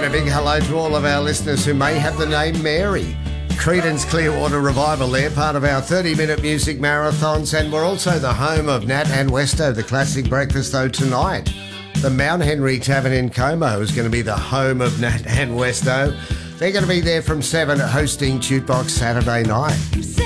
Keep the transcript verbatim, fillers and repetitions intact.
And a big hello to all of our listeners who may have the name Mary. Creedence Clearwater Revival, they're part of our thirty-minute music marathons, and we're also the home of Nat and Westo, the classic breakfast, though tonight. The Mount Henry Tavern in Como is going to be the home of Nat and Westo. They're going to be there from seven hosting Jukebox Saturday night.